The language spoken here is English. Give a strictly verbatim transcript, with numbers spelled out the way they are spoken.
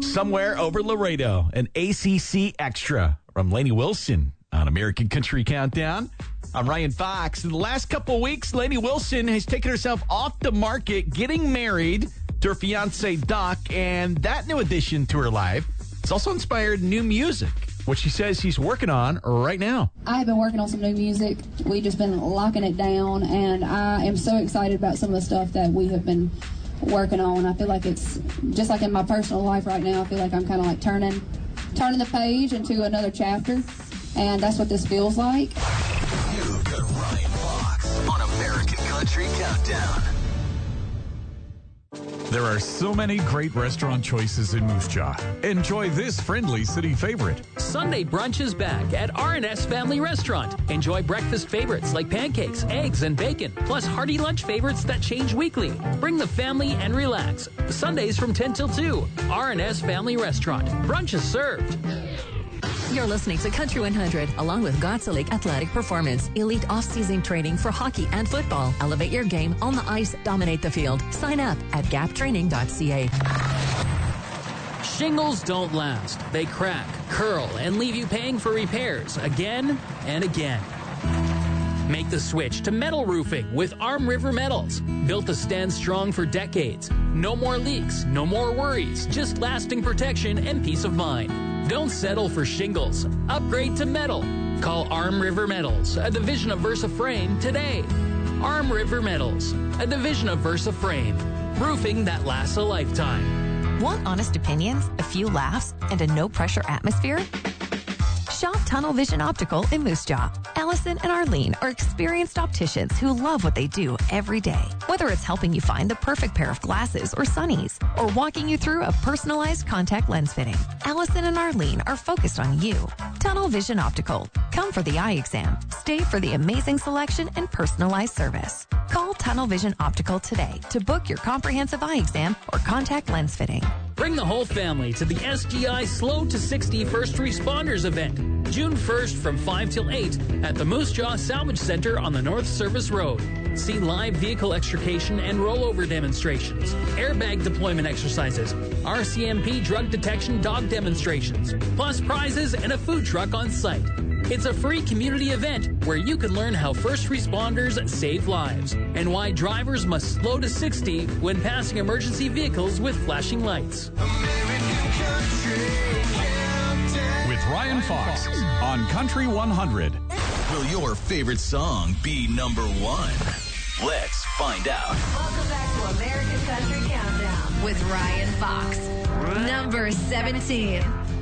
Somewhere Over Laredo, an A C C extra from Lainey Wilson on American Country Countdown. I'm Ryan Fox. In the last couple of weeks, Lainey Wilson has taken herself off the market, getting married to her fiance, Doc, and that new addition to her life has also inspired new music, which she says she's working on right now. I have been working on some new music. We've just been locking it down, and I am so excited about some of the stuff that we have been working on. I feel like it's just like in my personal life right now. I feel like I'm kind of like turning turning the page into another chapter, and that's what this feels like. You've got Ryan Fox on American Country Countdown. There are so many great restaurant choices in Moose Jaw. Enjoy this friendly city favorite. Sunday brunch is back at R and S Family Restaurant. Enjoy breakfast favorites like pancakes, eggs, and bacon, plus hearty lunch favorites that change weekly. Bring the family and relax. Sundays from ten till two. R and S Family Restaurant. Brunch is served. You're listening to Country one hundred, along with Godsalik Athletic Performance, elite off-season training for hockey and football. Elevate your game on the ice, dominate the field. Sign up at gap training dot c a. Shingles don't last. They crack, curl, and leave you paying for repairs again and again. Make the switch to metal roofing with Arm River Metals. Built to stand strong for decades. No more leaks, no more worries, just lasting protection and peace of mind. Don't settle for shingles. Upgrade to metal. Call Arm River Metals, a division of Versa Frame, today. Arm River Metals, a division of Versa Frame. Roofing that lasts a lifetime. Want honest opinions, a few laughs, and a no-pressure atmosphere? Shop Tunnel Vision Optical in Moose Jaw. Allison and Arlene are experienced opticians who love what they do every day. Whether it's helping you find the perfect pair of glasses or sunnies, or walking you through a personalized contact lens fitting, Allison and Arlene are focused on you. Tunnel Vision Optical. Come for the eye exam. Stay for the amazing selection and personalized service. Call Tunnel Vision Optical today to book your comprehensive eye exam or contact lens fitting. Bring the whole family to the S G I Slow to sixty First Responders event, June first from five till eight at the Moose Jaw Salvage Center on the North Service Road. See live vehicle extrication and rollover demonstrations, airbag deployment exercises, R C M P drug detection dog demonstrations, plus prizes and a food truck on site. It's a free community event where you can learn how first responders save lives and why drivers must slow to sixty when passing emergency vehicles with flashing lights. With Ryan Fox on Country one hundred. Will your favorite song be number one? Let's find out. Welcome back to American Country Countdown with Ryan Fox. Number seventeen.